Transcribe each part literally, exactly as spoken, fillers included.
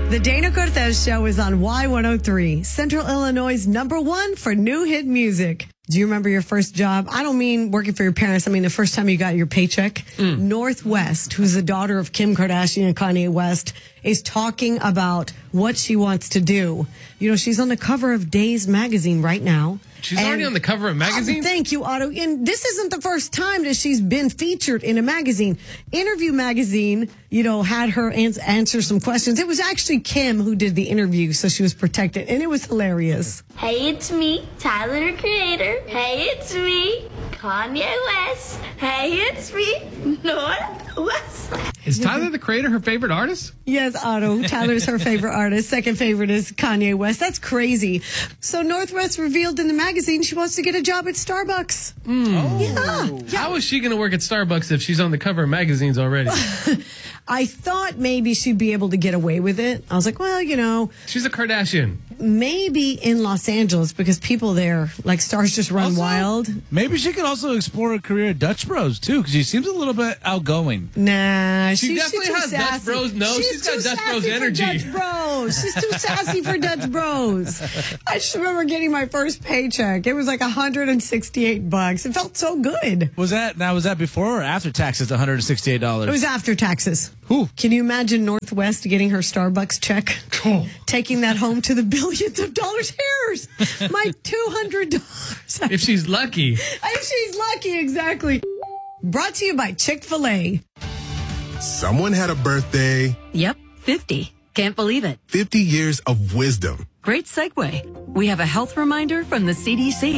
The Dana Cortez Show is on Y one oh three, Central Illinois' number one for new hit music. Do you remember your first job? I don't mean working for your parents. I mean the first time you got your paycheck. Mm. Northwest, who's the daughter of Kim Kardashian and Kanye West, is talking about what she wants to do. You know, she's on the cover of Days magazine right now. She's and, already on the cover of a magazine? Oh, thank you, Otto. And this isn't the first time that she's been featured in a magazine. Interview Magazine, you know, had her ans- answer some questions. It was actually Kim who did the interview, so she was protected. And it was hilarious. Hey, it's me, Tyler, the Creator. Hey, it's me, Kanye West. Hey, it's me, Northwest. Is Tyler, the Creator, her favorite artist? Yes, Otto. Tyler's her favorite artist. Second favorite is Kanye West. That's crazy. So Northwest revealed in the magazine she wants to get a job at Starbucks. Mm. Oh. Yeah. yeah. How is she going to work at Starbucks if she's on the cover of magazines already? I thought maybe she'd be able to get away with it. I was like, well, you know. She's a Kardashian. Maybe in Los Angeles because people there, like stars just run also, wild. Maybe she could also explore a career at Dutch Bros, too, because she seems a little bit outgoing. Nah, she she's, definitely she's has sassy. Dutch Bros. No, she's, she's got Dutch Bros energy. Dutch Bros. She's too sassy for Dutch Bros. I just remember getting my first paycheck. It was like one hundred sixty-eight bucks. It felt so good. Was that now? Was that before or after taxes? one hundred sixty-eight dollars. It was after taxes. Whew. Can you imagine Northwest getting her Starbucks check? Oh. Taking that home to the billions of dollars. Here's my two hundred dollars. If she's lucky. If she's lucky, exactly. Brought to you by Chick-fil-A. Someone had a birthday. Yep, fifty. Can't believe it. fifty years of wisdom. Great segue. We have a health reminder from the C D C.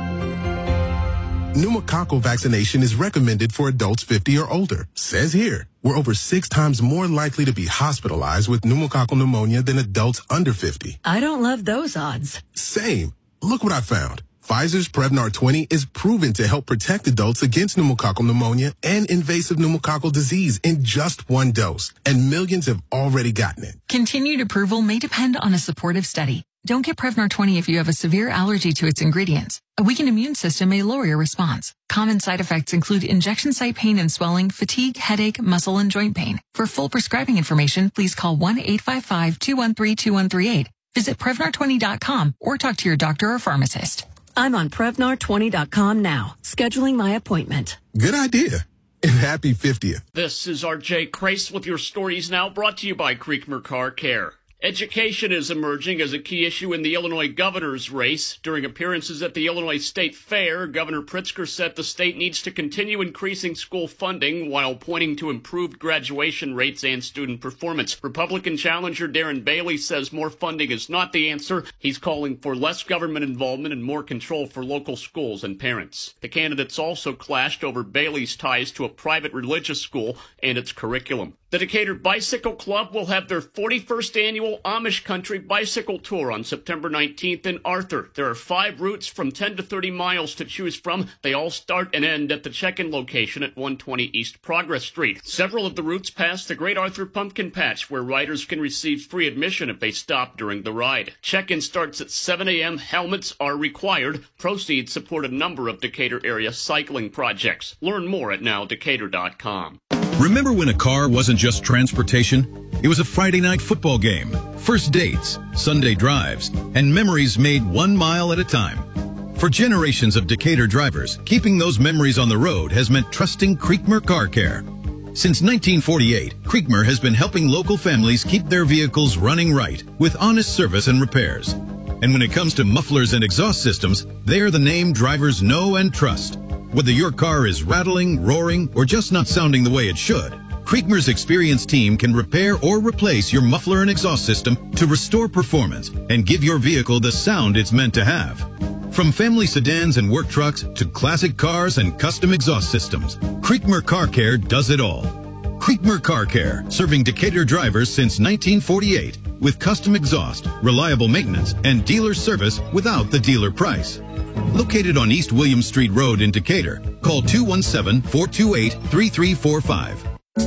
Pneumococcal vaccination is recommended for adults fifty or older. Says here, we're over six times more likely to be hospitalized with pneumococcal pneumonia than adults under fifty. I don't love those odds. Same. Look what I found. Pfizer's Prevnar twenty is proven to help protect adults against pneumococcal pneumonia and invasive pneumococcal disease in just one dose. And millions have already gotten it. Continued approval may depend on a supportive study. Don't get Prevnar twenty if you have a severe allergy to its ingredients. A weakened immune system may lower your response. Common side effects include injection site pain and swelling, fatigue, headache, muscle, and joint pain. For full prescribing information, please call one eight five five, two one three, two one three eight. Visit Prevnar twenty dot com or talk to your doctor or pharmacist. I'm on Prevnar twenty dot com now, scheduling my appointment. Good idea. And happy fiftieth. This is R J Crace with your stories now, brought to you by Creekmer Car Care. Education is emerging as a key issue in the Illinois governor's race. During appearances at the Illinois State Fair, Governor Pritzker said the state needs to continue increasing school funding while pointing to improved graduation rates and student performance. Republican challenger Darren Bailey says more funding is not the answer. He's calling for less government involvement and more control for local schools and parents. The candidates also clashed over Bailey's ties to a private religious school and its curriculum. The Decatur Bicycle Club will have their forty-first annual Amish Country Bicycle Tour on September nineteenth in Arthur. There are five routes from ten to thirty miles to choose from. They all start and end at the check-in location at one twenty East Progress Street. Several of the routes pass the Great Arthur Pumpkin Patch, where riders can receive free admission if they stop during the ride. Check-in starts at seven a.m. Helmets are required. Proceeds support a number of Decatur area cycling projects. Learn more at now decatur dot com. Remember when a car wasn't just transportation? It was a Friday night football game, first dates, Sunday drives, and memories made one mile at a time. For generations of Decatur drivers, keeping those memories on the road has meant trusting Creekmer Car Care. Since nineteen forty-eight, Creekmer has been helping local families keep their vehicles running right with honest service and repairs. And when it comes to mufflers and exhaust systems, they are the name drivers know and trust. Whether your car is rattling, roaring, or just not sounding the way it should, Creekmer's experienced team can repair or replace your muffler and exhaust system to restore performance and give your vehicle the sound it's meant to have. From family sedans and work trucks to classic cars and custom exhaust systems, Creekmer Car Care does it all. Creekmer Car Care, serving Decatur drivers since nineteen forty-eight with custom exhaust, reliable maintenance, and dealer service without the dealer price. Located on East William Street Road in Decatur, call two one seven, four two eight, three three four five.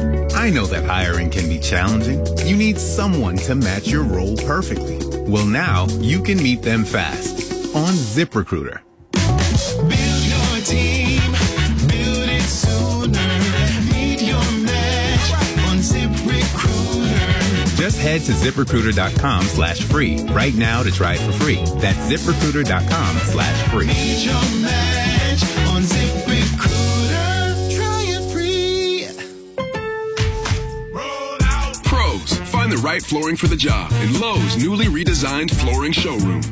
I know that hiring can be challenging. You need someone to match your role perfectly. Well, now you can meet them fast on ZipRecruiter. Build your team, build it sooner. Meet your match on ZipRecruiter. Just head to ZipRecruiter.com slash free right now to try it for free. That's ZipRecruiter.com slash free. Need your match on ZipRecruiter. Try it free. Pros, find the right flooring for the job in Lowe's newly redesigned flooring showroom.